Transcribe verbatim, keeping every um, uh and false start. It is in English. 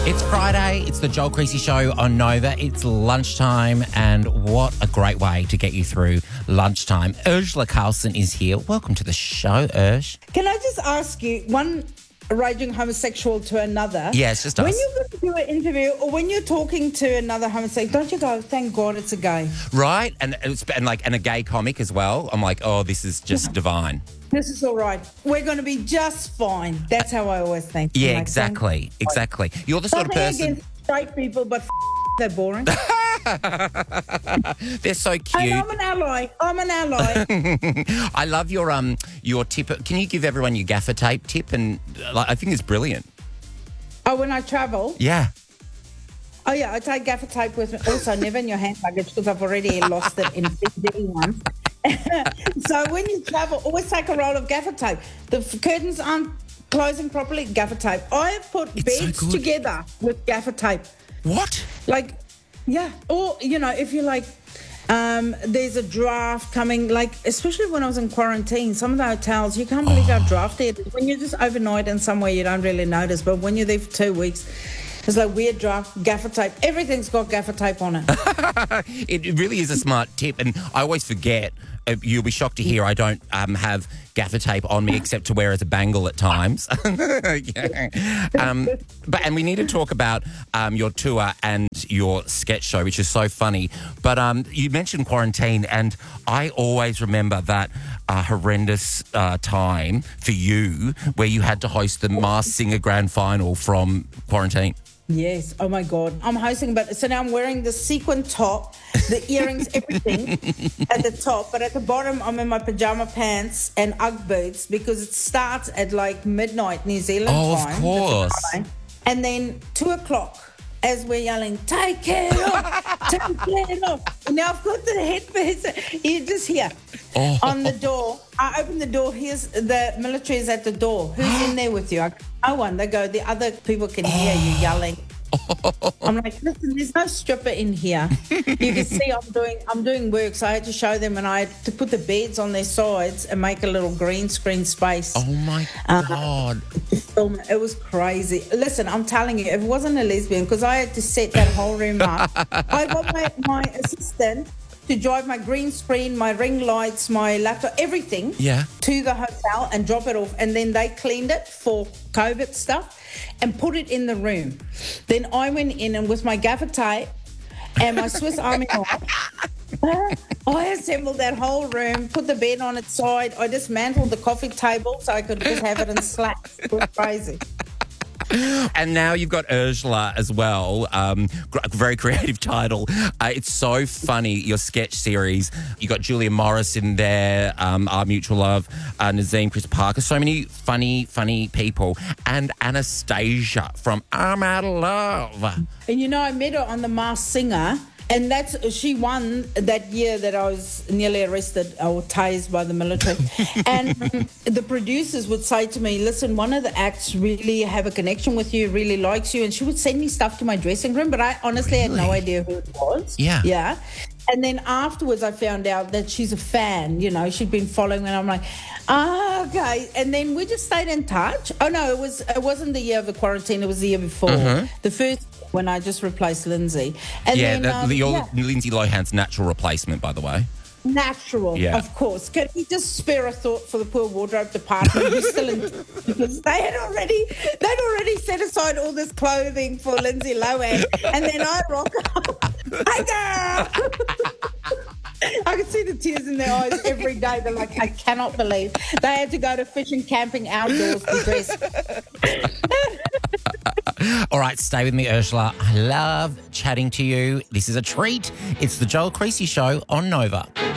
It's Friday, it's the Joel Creasy Show on Nova. It's lunchtime, and what a great way to get you through lunchtime. Ursula Carlson is here. Welcome to the show, Ursh. Can I just ask you, one raging homosexual to another? Yeah, it's just us. When you go to do an interview or when you're talking to another homosexual, don't you go, thank God it's a gay? Right, and, it's, and like and a gay comic as well. I'm like, oh, this is just divine. This is all right. We're going to be just fine. That's how I always think. Yeah, Like, exactly, exactly. You're the sort of Nothing person... against straight people, but f- they're boring. They're so cute. And I'm an ally. I'm an ally. I love your um your tip. Can you give everyone your gaffer tape tip? And like, I think it's brilliant. Oh, when I travel? Yeah. Oh, yeah, I take gaffer tape with me. Also, never in your hand luggage because I've already lost it in fifteen ones. So when you travel, always take a roll of gaffer tape. The f- curtains aren't closing properly, gaffer tape. I have put It's so beds good. together with gaffer tape. What? Like, yeah. Or, you know, if you're like, um, there's a draft coming, like, especially when I was in quarantine, some of the hotels, you can't believe Oh. how drafty it is. When you're just overnight in somewhere, you don't really notice. But when you're there for two weeks, it's like weird draft, gaffer tape. Everything's got gaffer tape on it. It really is a smart tip, and I always forget. Uh, you'll be shocked to hear I don't um, have gaffer tape on me except to wear as a bangle at times. Yeah. um, but and we need to talk about um, your tour and your sketch show, which is so funny. But um, you mentioned quarantine, and I always remember that uh, horrendous uh, time for you where you had to host the Masked Singer Grand Final from quarantine. Yes. Oh, my God. I'm hosting, but so now I'm wearing the sequin top, the earrings, everything at the top. But at the bottom, I'm in my pajama pants and Ugg boots because it starts at like midnight New Zealand Oh, of time. course. the finale. And then two o'clock, as we're yelling, take it off, take it off. Now I've got the headpiece. You just hear Oh. on the door. I open the door. Here's the military is at the door. Who's in there with you? I go, no one. They go, the other people can hear you yelling. I'm like, listen, there's no stripper in here. You can see I'm doing I'm doing work, so I had to show them, and I had to put the beds on their sides and make a little green screen space. Oh, my Uh, God. to film it. It was crazy. Listen, I'm telling you, if it wasn't a lesbian, because I had to set that whole room up, I got my, my assistant to drive my green screen, my ring lights, my laptop, everything Yeah. to the hotel and drop it off. And then they cleaned it for COVID stuff and put it in the room. Then I went in and with my gaffer tape and my Swiss Army knife, I assembled that whole room, put the bed on its side. I dismantled the coffee table so I could just have it in slats. It was crazy. And now you've got Ursula as well. Um, gr- very creative title. Uh, it's so funny, your sketch series. You got Julia Morris in there, um, Our Mutual Love, uh, Nazim, Chris Parker. So many funny, funny people. And Anastasia from I'm Out of Love. And you know, I met her on The Masked Singer. And that's she won that year that I was nearly arrested or tased by the military. And um, the producers would say to me, listen, one of the acts really have a connection with you, really likes you. And she would send me stuff to my dressing room, but I honestly had no Really? idea who it was. Yeah. Yeah. And then afterwards I found out that she's a fan, you know, she'd been following me, and I'm like, ah, okay. And then we just stayed in touch. Oh, no, it, was, it wasn't the year of the quarantine. It was the year before. Mhm. The first when I just replaced Lindsay. And yeah, then, that, um, you're yeah, Lindsay Lohan's natural replacement, by the way. natural, Yeah. of course. Can we just spare a thought for the poor wardrobe department who's still in, because they had already they'd already set aside all this clothing for Lindsay Lohan, and then I rock up. Hey girl! I could see the tears in their eyes every day. They're like, I cannot believe they had to go to fishing, camping outdoors to dress. All right, stay with me, Ursula. I love chatting to you. This is a treat. It's the Joel Creasy Show on Nova.